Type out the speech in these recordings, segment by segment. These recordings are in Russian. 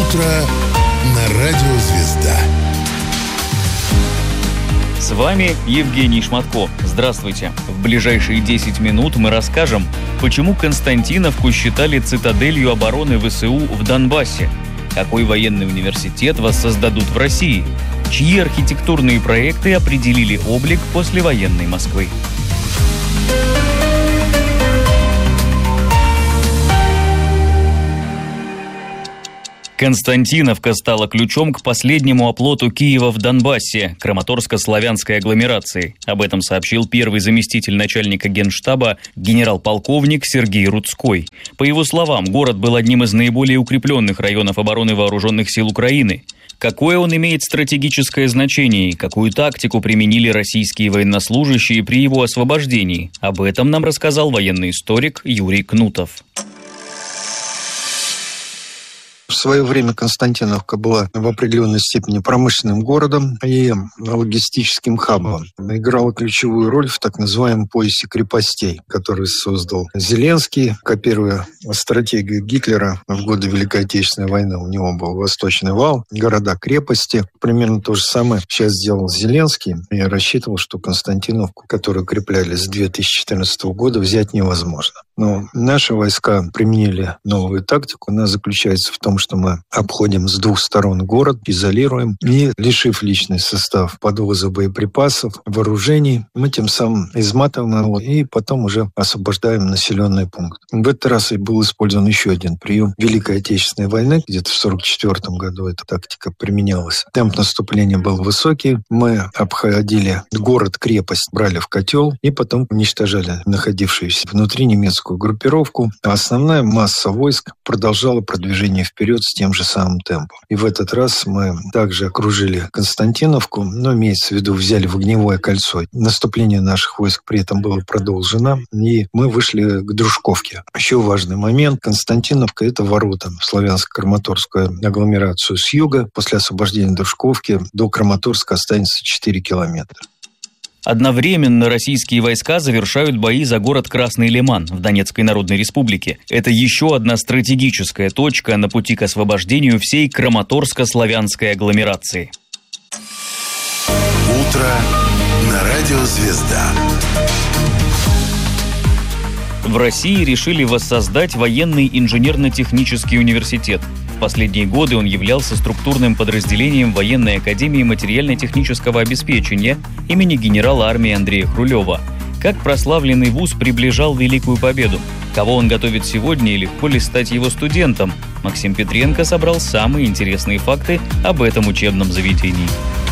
утро на радио «Звезда». С вами Евгений Шматко. Здравствуйте. В ближайшие 10 минут мы расскажем, почему Константиновку считали цитаделью обороны ВСУ в Донбассе, какой военный университет воссоздадут в России, чьи архитектурные проекты определили облик послевоенной Москвы. Константиновка стала ключом к последнему оплоту Киева в Донбассе, Краматорско-славянской агломерации. Об этом сообщил первый заместитель начальника Генштаба генерал-полковник Сергей Рудской. По его словам, город был одним из наиболее укрепленных районов обороны вооруженных сил Украины. Какое он имеет стратегическое значение и какую тактику применили российские военнослужащие при его освобождении? Об этом нам рассказал военный историк Юрий Кнутов. В свое время Константиновка была в определенной степени промышленным городом и логистическим хабом. Играла ключевую роль в так называемом поясе крепостей, который создал Зеленский, копируя стратегию Гитлера в годы Великой Отечественной войны. У него был Восточный вал, города-крепости. Примерно то же самое сейчас сделал Зеленский. Я рассчитывал, что Константиновку, которую укрепляли с 2014 года, взять невозможно. Но наши войска применили новую тактику. Она заключается в том, что мы обходим с двух сторон город, изолируем и, лишив личный состав подвоза боеприпасов, вооружений, мы тем самым изматываем его и потом уже освобождаем населенный пункт. В этот раз и был использован еще один прием Великой Отечественной войны. Где-то в 1944 году эта тактика применялась. Темп наступления был высокий. Мы обходили город-крепость, брали в котел и потом уничтожали находившуюся внутри немецкую группировку. А основная масса войск продолжала продвижение вперед с тем же самым темпом. И в этот раз мы также окружили Константиновку, но, имеется в виду, взяли в огневое кольцо. Наступление наших войск при этом было продолжено, и мы вышли к Дружковке. Еще важный момент. Константиновка – это ворота в славянско-краматорскую агломерацию с юга. После освобождения Дружковки до Краматорска останется 4 километра. Одновременно российские войска завершают бои за город Красный Лиман в Донецкой Народной Республике. Это еще одна стратегическая точка на пути к освобождению всей Краматорско-славянской агломерации. Утро на радио «Звезда». В России решили воссоздать военный инженерно-технический университет. В последние годы он являлся структурным подразделением военной академии материально-технического обеспечения имени генерала армии Андрея Хрулева. Как прославленный вуз приближал Великую Победу? Кого он готовит сегодня и легко ли стать его студентом? Максим Петренко собрал самые интересные факты об этом учебном заведении.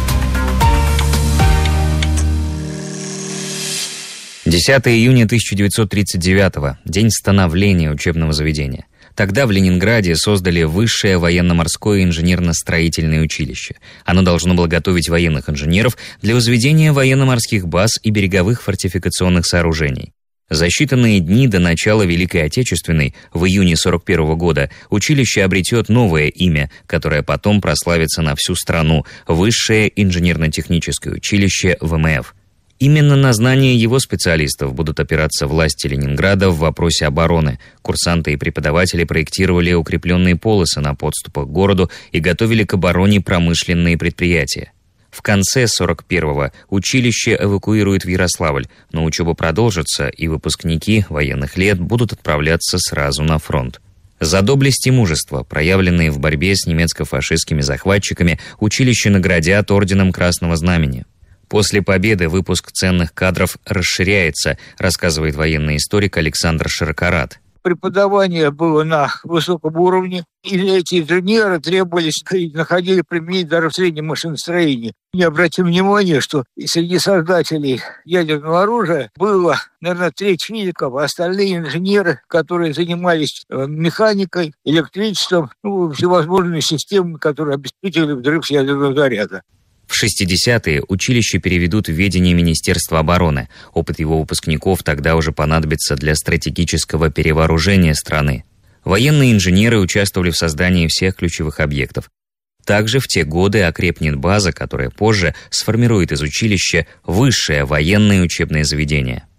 10 июня 1939-го, день становления учебного заведения. Тогда в Ленинграде создали Высшее военно-морское инженерно-строительное училище. Оно должно было готовить военных инженеров для возведения военно-морских баз и береговых фортификационных сооружений. За считанные дни до начала Великой Отечественной, в июне 1941 года, училище обретет новое имя, которое потом прославится на всю страну – Высшее инженерно-техническое училище ВМФ. Именно на знания его специалистов будут опираться власти Ленинграда в вопросе обороны. Курсанты и преподаватели проектировали укрепленные полосы на подступах к городу и готовили к обороне промышленные предприятия. В конце 1941-го училище эвакуирует в Ярославль, но учеба продолжится, и выпускники военных лет будут отправляться сразу на фронт. За доблесть и мужество, проявленные в борьбе с немецко-фашистскими захватчиками, училище наградят орденом Красного Знамени. После победы выпуск ценных кадров расширяется, рассказывает военный историк Александр Широкорат. Преподавание было на высоком уровне, и эти инженеры требовались и находили применение даже в среднем машиностроении. Не обратим внимания, что среди создателей ядерного оружия было, наверное, треть физиков, а остальные инженеры, которые занимались механикой, электричеством, всевозможными системами, которые обеспечивали взрыв ядерного заряда. В 60-е училище переведут в ведение Министерства обороны. Опыт его выпускников тогда уже понадобится для стратегического перевооружения страны. Военные инженеры участвовали в создании всех ключевых объектов. Также в те годы окрепнет база, которая позже сформирует из училища высшее военное учебное заведение.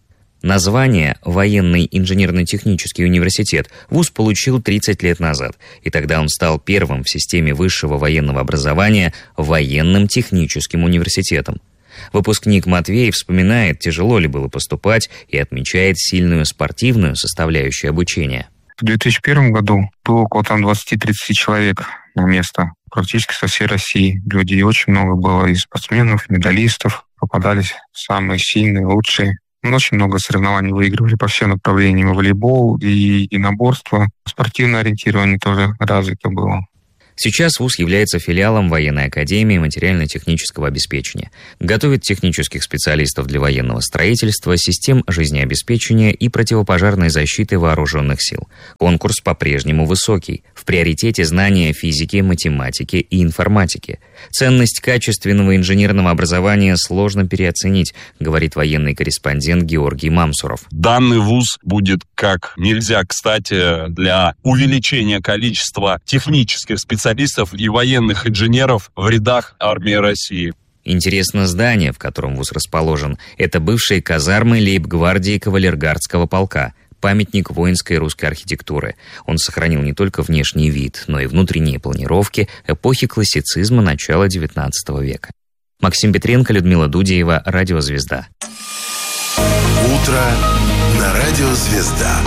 Название «Военный инженерно-технический университет» вуз получил 30 лет назад, и тогда он стал первым в системе высшего военного образования военным техническим университетом. Выпускник Матвей вспоминает, тяжело ли было поступать, и отмечает сильную спортивную составляющую обучения. В 2001 году было около 20-30 человек на место, практически со всей России. Людей очень много было, и спортсменов, и медалистов. Попадались самые сильные, лучшие. Очень много соревнований выигрывали по всем направлениям. И волейбол, и единоборство. Спортивное ориентирование тоже развито было. Сейчас вуз является филиалом Военной академии материально-технического обеспечения. Готовит технических специалистов для военного строительства, систем жизнеобеспечения и противопожарной защиты вооруженных сил. Конкурс по-прежнему высокий. В приоритете знания физики, математики и информатики. Ценность качественного инженерного образования сложно переоценить, говорит военный корреспондент Георгий Мамсуров. Данный вуз будет как нельзя кстати для увеличения количества технических специалистов и военных инженеров в рядах армии России. Интересно здание, в котором вуз расположен. Это бывшие казармы лейб-гвардии кавалергардского полка. Памятник воинской русской архитектуры. Он сохранил не только внешний вид, но и внутренние планировки эпохи классицизма начала XIX века. Максим Петренко, Людмила Дудеева, Радио Звезда. Утро на Радио Звезда.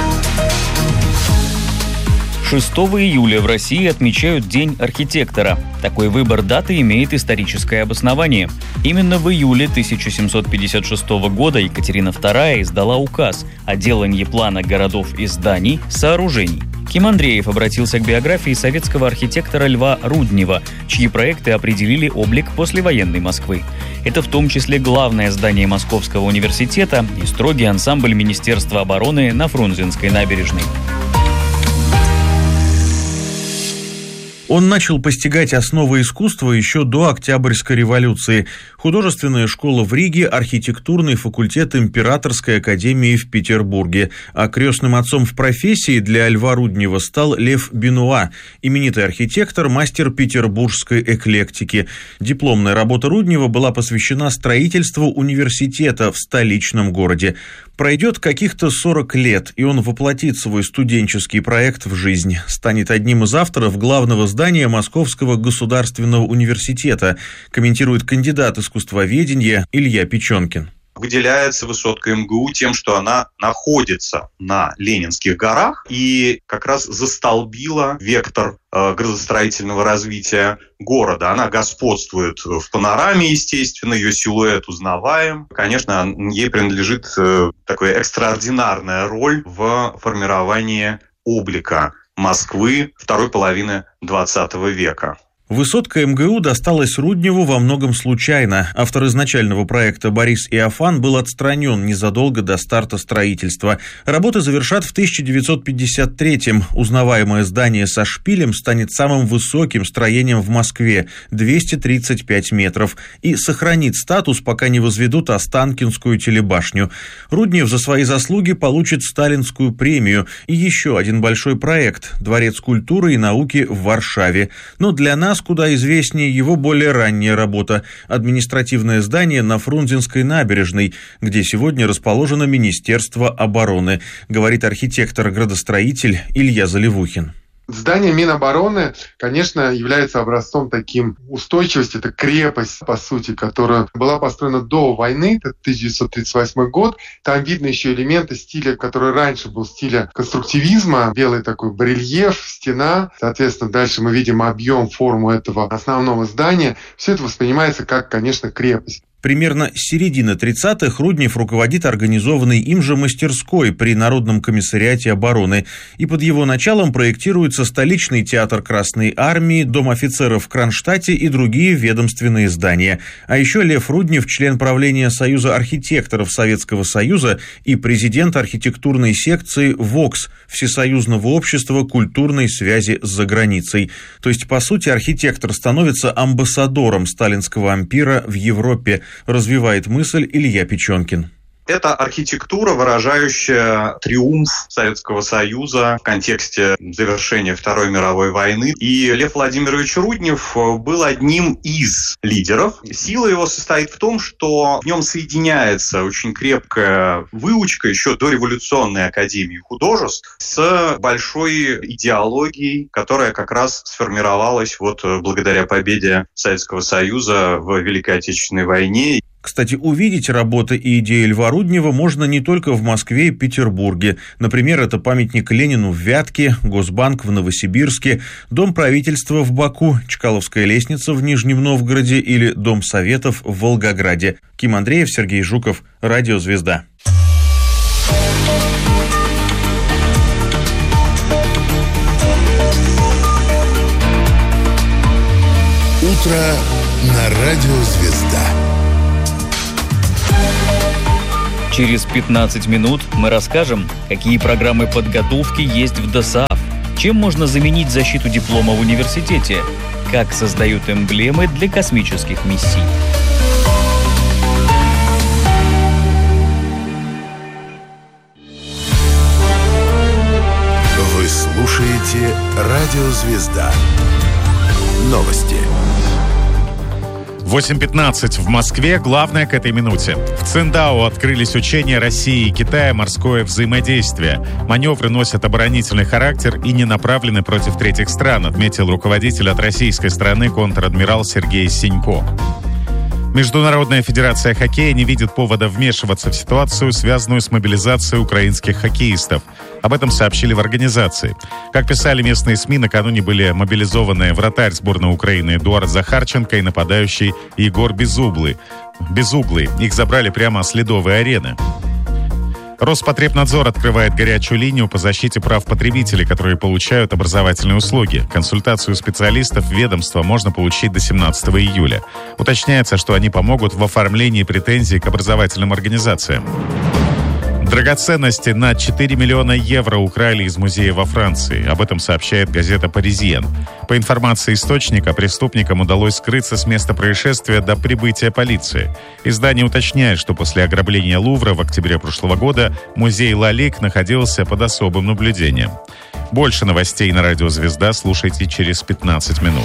6 июля в России отмечают День архитектора. Такой выбор даты имеет историческое обоснование. Именно в июле 1756 года Екатерина II издала указ о делании плана городов и зданий, сооружений. Ким Андреев обратился к биографии советского архитектора Льва Руднева, чьи проекты определили облик послевоенной Москвы. Это в том числе главное здание Московского университета и строгий ансамбль Министерства обороны на Фрунзенской набережной. Он начал постигать основы искусства еще до Октябрьской революции. Художественная школа в Риге, архитектурный факультет Императорской академии в Петербурге. А крестным отцом в профессии для Льва Руднева стал Лев Бенуа, именитый архитектор, мастер петербургской эклектики. Дипломная работа Руднева была посвящена строительству университета в столичном городе. Пройдет каких-то 40 лет, и он воплотит свой студенческий проект в жизнь. Станет одним из авторов главного здания Московского государственного университета, комментирует кандидат искусствоведения Илья Печенкин. Выделяется высотка МГУ тем, что она находится на Ленинских горах и как раз застолбила вектор градостроительного развития города. Она господствует в панораме, естественно, ее силуэт узнаваем. Конечно, ей принадлежит такая экстраординарная роль в формировании облика Москвы второй половины XX века. Высотка МГУ досталась Рудневу во многом случайно. Автор изначального проекта Борис Иофан был отстранен незадолго до старта строительства. Работы завершат в 1953-м. Узнаваемое здание со шпилем станет самым высоким строением в Москве – 235 метров. И сохранит статус, пока не возведут Останкинскую телебашню. Руднев за свои заслуги получит Сталинскую премию. И еще один большой проект – Дворец культуры и науки в Варшаве. Но для нас куда известнее его более ранняя работа – административное здание на Фрунзенской набережной, где сегодня расположено Министерство обороны, говорит архитектор-градостроитель Илья Заливухин. Здание Минобороны, конечно, является образцом таким устойчивости. Это крепость, по сути, которая была построена до войны, это 1938 год. Там видно еще элементы стиля, который раньше был стиля конструктивизма. Белый такой барельеф, стена. Соответственно, дальше мы видим объем, форму этого основного здания. Все это воспринимается как, конечно, крепость. Примерно с середины 30-х Руднев руководит организованной им же мастерской при Народном комиссариате обороны, и под его началом проектируется столичный театр Красной Армии, Дом офицеров в Кронштадте и другие ведомственные здания. А еще Лев Руднев – член правления Союза архитекторов Советского Союза и президент архитектурной секции ВОКС – Всесоюзного общества культурной связи с заграницей. То есть, по сути, архитектор становится амбассадором сталинского ампира в Европе, развивает мысль Илья Печенкин. Это архитектура, выражающая триумф Советского Союза в контексте завершения Второй мировой войны. И Лев Владимирович Руднев был одним из лидеров. Сила его состоит в том, что в нем соединяется очень крепкая выучка еще до революционной академии художеств с большой идеологией, которая как раз сформировалась благодаря победе Советского Союза в Великой Отечественной войне. Кстати, увидеть работы и идеи Льва Руднева можно не только в Москве и Петербурге. Например, это памятник Ленину в Вятке, Госбанк в Новосибирске, Дом правительства в Баку, Чкаловская лестница в Нижнем Новгороде или Дом Советов в Волгограде. Ким Андреев, Сергей Жуков, Радио «Звезда». Утро на Радио «Звезда». Через 15 минут мы расскажем, какие программы подготовки есть в ДОСААФ, чем можно заменить защиту диплома в университете, как создают эмблемы для космических миссий. Вы слушаете Радио «Звезда». Новости. 8:15 в Москве. Главное к этой минуте. В Циндао открылись учения России и Китая «Морское взаимодействие». Маневры носят оборонительный характер и не направлены против третьих стран, отметил руководитель от российской стороны контр-адмирал Сергей Синько. Международная федерация хоккея не видит повода вмешиваться в ситуацию, связанную с мобилизацией украинских хоккеистов. Об этом сообщили в организации. Как писали местные СМИ, накануне были мобилизованы вратарь сборной Украины Эдуард Захарченко и нападающий Егор Безуглый. Их забрали прямо с ледовой арены. Роспотребнадзор открывает горячую линию по защите прав потребителей, которые получают образовательные услуги. Консультацию специалистов ведомства можно получить до 17 июля. Уточняется, что они помогут в оформлении претензий к образовательным организациям. Драгоценности на 4 миллиона евро украли из музея во Франции. Об этом сообщает газета «Паризьен». По информации источника, преступникам удалось скрыться с места происшествия до прибытия полиции. Издание уточняет, что после ограбления Лувра в октябре прошлого года музей Лалик находился под особым наблюдением. Больше новостей на Радио «Звезда» слушайте через 15 минут.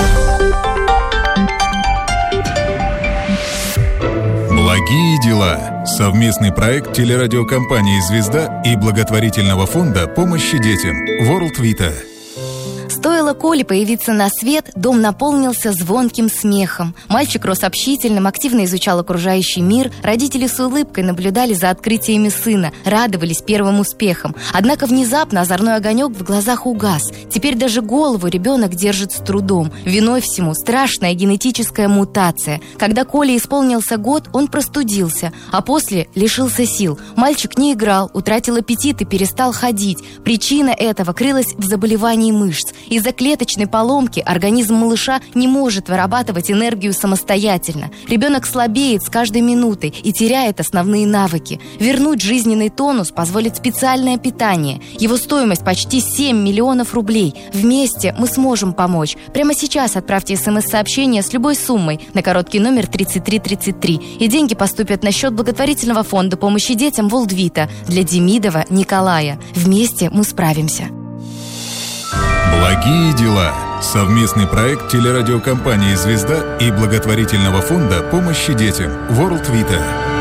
Благие дела. Совместный проект телерадиокомпании «Звезда» и благотворительного фонда помощи детям World Vita. Стоило Коле появиться на свет, дом наполнился звонким смехом. Мальчик рос общительным, активно изучал окружающий мир. Родители с улыбкой наблюдали за открытиями сына, радовались первым успехам. Однако внезапно озорной огонек в глазах угас. Теперь даже голову ребенок держит с трудом. Виной всему страшная генетическая мутация. Когда Коле исполнился год, он простудился, а после лишился сил. Мальчик не играл, утратил аппетит и перестал ходить. Причина этого крылась в заболевании мышц. Из-за клеточной поломки организм малыша не может вырабатывать энергию самостоятельно. Ребенок слабеет с каждой минутой и теряет основные навыки. Вернуть жизненный тонус позволит специальное питание. Его стоимость почти 7 миллионов рублей. Вместе мы сможем помочь. Прямо сейчас отправьте СМС-сообщение с любой суммой на короткий номер 3333. И деньги поступят на счет благотворительного фонда помощи детям World Vita для Демидова Николая. Вместе мы справимся. Благие дела. Совместный проект телерадиокомпании «Звезда» и благотворительного фонда помощи детям World Vita.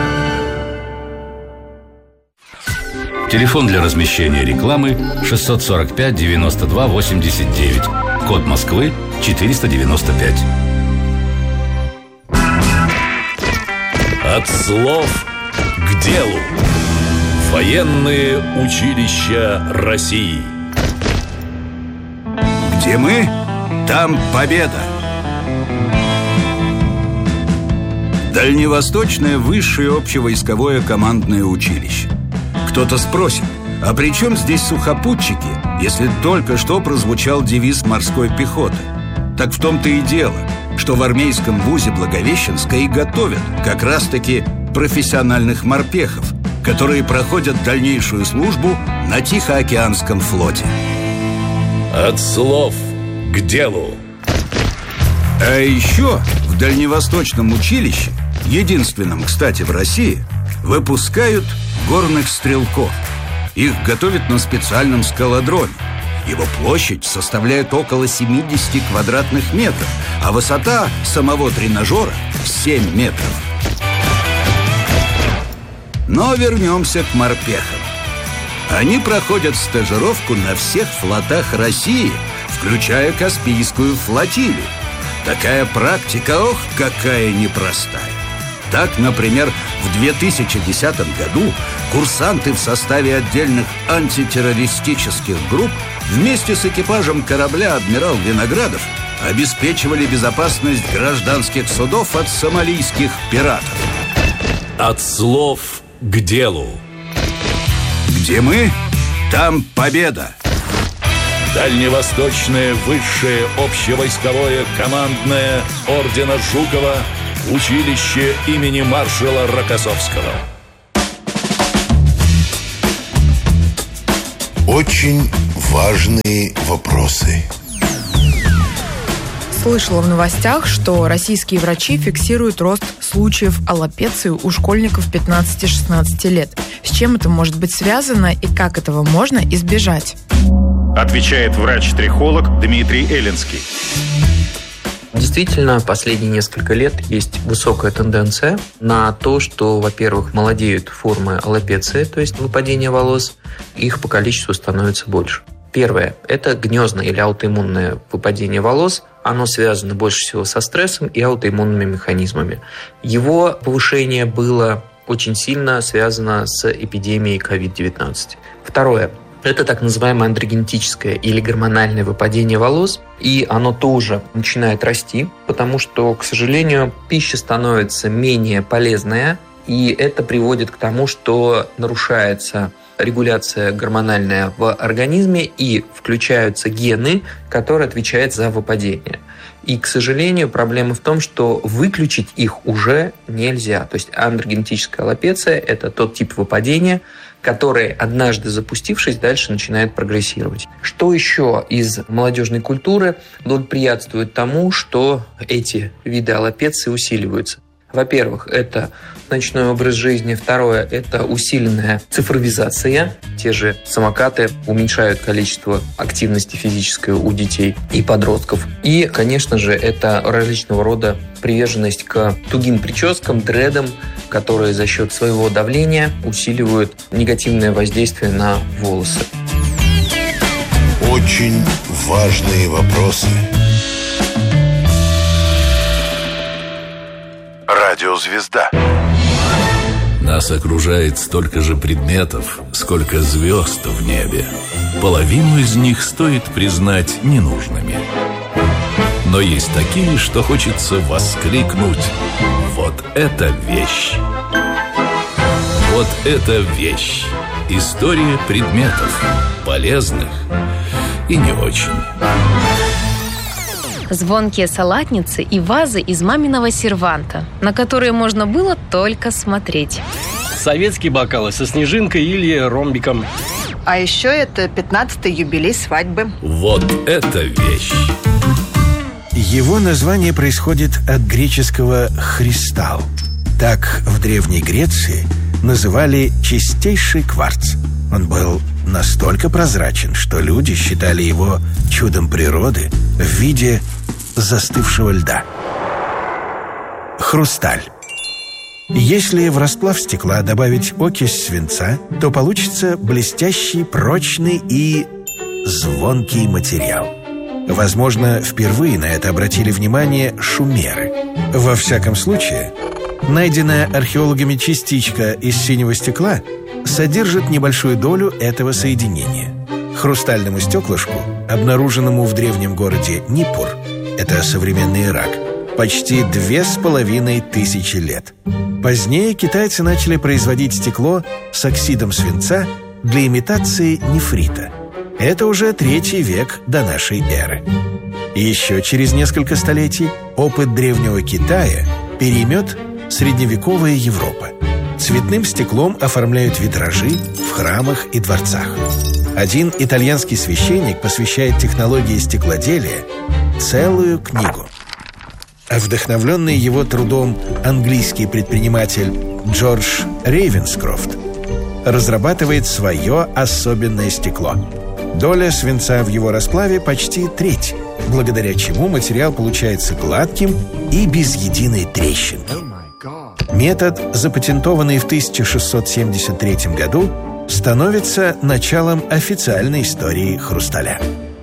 Телефон для размещения рекламы 645 92 89. Код Москвы 495. От слов к делу. Военные училища России. Где мы, там победа. Дальневосточное высшее общевойсковое командное училище. Кто-то спросит, а при чем здесь сухопутчики, если только что прозвучал девиз морской пехоты? Так в том-то и дело, что в армейском вузе Благовещенска и готовят как раз-таки профессиональных морпехов, которые проходят дальнейшую службу на Тихоокеанском флоте. От слов к делу. А еще в Дальневосточном училище, единственном, кстати, в России, выпускают горных стрелков. Их готовят на специальном скалодроме. Его площадь составляет около 70 квадратных метров, а высота самого тренажера 7 метров. Но вернемся к морпехам. Они проходят стажировку на всех флотах России, включая Каспийскую флотилию. Такая практика, ох, какая непростая. Так, например, в 2010 году курсанты в составе отдельных антитеррористических групп вместе с экипажем корабля «Адмирал Виноградов» обеспечивали безопасность гражданских судов от сомалийских пиратов. От слов к делу. Где мы, там победа. Дальневосточное высшее общевойсковое командное ордена Жукова училище имени маршала Рокоссовского. Очень важные вопросы. Слышала в новостях, что российские врачи фиксируют рост случаев аллопеции у школьников 15-16 лет. С чем это может быть связано и как этого можно избежать? Отвечает врач-трихолог Дмитрий Эллинский. Действительно, последние несколько лет есть высокая тенденция на то, что, во-первых, молодеют формы аллопеции, то есть выпадения волос, их по количеству становится больше. Первое – это гнездное или аутоиммунное выпадение волос. Оно связано больше всего со стрессом и аутоиммунными механизмами. Его повышение было очень сильно связано с эпидемией COVID-19. Второе – это так называемое андрогенетическое или гормональное выпадение волос. И оно тоже начинает расти, потому что, к сожалению, пища становится менее полезная. И это приводит к тому, что нарушается регуляция гормональная в организме и включаются гены, которые отвечают за выпадение. И, к сожалению, проблема в том, что выключить их уже нельзя. То есть андрогенетическая аллопеция – это тот тип выпадения, который, однажды запустившись, дальше начинает прогрессировать. Что еще из молодежной культуры благоприятствует тому, что эти виды аллопеции усиливаются? Во-первых, это ночной образ жизни. Второе – это усиленная цифровизация. Те же самокаты уменьшают количество активности физической у детей и подростков. И, конечно же, это различного рода приверженность к тугим прическам, дредам, которые за счет своего давления усиливают негативное воздействие на волосы. Очень важные вопросы. Радиозвезда. Нас окружает столько же предметов, сколько звезд в небе. Половину из них стоит признать ненужными. Но есть такие, что хочется воскликнуть: вот это вещь! Вот это вещь! История предметов, полезных и не очень. Звонкие салатницы и вазы из маминого серванта, на которые можно было только смотреть. Советские бокалы со снежинкой или ромбиком. А еще это 15-й юбилей свадьбы. Вот это вещь! Его название происходит от греческого «христалл». Так в Древней Греции называли чистейший кварц. Он был настолько прозрачен, что люди считали его чудом природы в виде застывшего льда. Хрусталь. Если в расплав стекла добавить окись свинца, то получится блестящий, прочный и звонкий материал. Возможно, впервые на это обратили внимание шумеры. Во всяком случае, найденная археологами частичка из синего стекла содержит небольшую долю этого соединения. Хрустальному стеклышку, обнаруженному в древнем городе Нипур, это современный Ирак, почти 2500 лет. Позднее китайцы начали производить стекло с оксидом свинца для имитации нефрита. Это уже 3 век до нашей эры. Еще через несколько столетий опыт древнего Китая переймет средневековая Европа. Цветным стеклом оформляют витражи в храмах и дворцах. Один итальянский священник посвящает технологии стеклоделия целую книгу. А вдохновленный его трудом английский предприниматель Джордж Рейвенскрофт разрабатывает свое особенное стекло. Доля свинца в его расплаве почти треть, благодаря чему материал получается гладким и без единой трещинки. Метод, запатентованный в 1673 году, становится началом официальной истории хрусталя.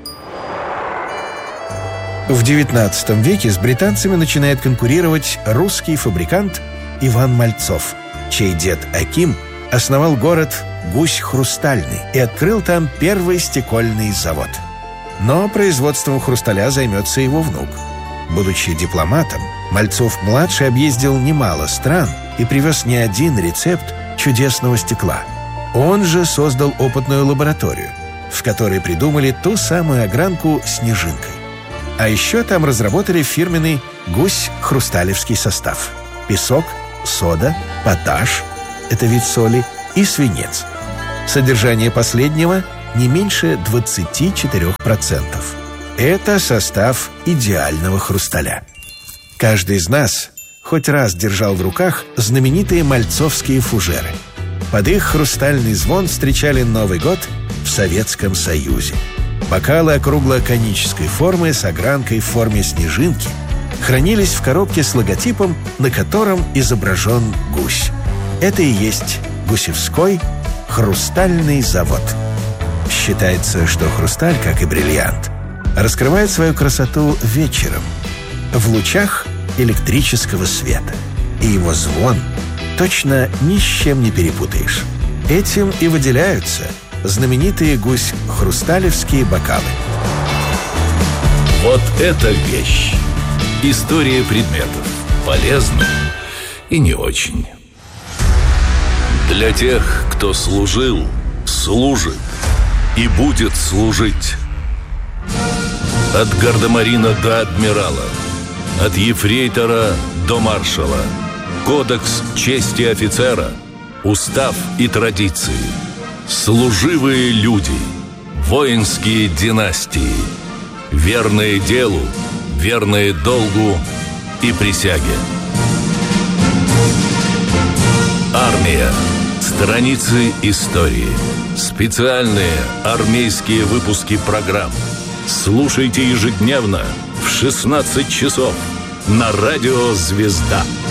В XIX веке с британцами начинает конкурировать русский фабрикант Иван Мальцов, чей дед Аким основал город Гусь-Хрустальный и открыл там первый стекольный завод. Но производством хрусталя займется его внук. Будучи дипломатом, Мальцов-младший объездил немало стран и привез не один рецепт чудесного стекла. Он же создал опытную лабораторию, в которой придумали ту самую огранку снежинкой. А еще там разработали фирменный гусь-хрусталевский состав: песок, сода, поташ – это вид соли, и свинец. Содержание последнего не меньше 24%. Это состав идеального хрусталя. Каждый из нас хоть раз держал в руках знаменитые мальцовские фужеры. Под их хрустальный звон встречали Новый год в Советском Союзе. Бокалы округло-конической формы с огранкой в форме снежинки хранились в коробке с логотипом, на котором изображен гусь. Это и есть Гусевской хрустальный завод. Считается, что хрусталь, как и бриллиант, раскрывает свою красоту вечером, в лучах электрического света. И его звон точно ни с чем не перепутаешь. Этим и выделяются знаменитые гусь-хрусталевские бокалы. Вот это вещь. История предметов. Полезна и не очень. Для тех, кто служил, служит и будет служить. От гардемарина до адмирала, от ефрейтора до маршала. Кодекс чести офицера, устав и традиции. Служивые люди, воинские династии, верные делу, верные долгу и присяге. Армия. Страницы истории. Специальные армейские выпуски программ. Слушайте ежедневно в 16 часов на радио «Звезда».